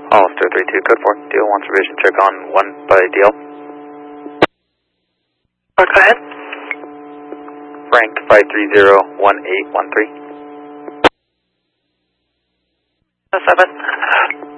Hollister 32, code 4. DL wants revision check on 1 by DL. Go ahead. Frank 530-1813. 7.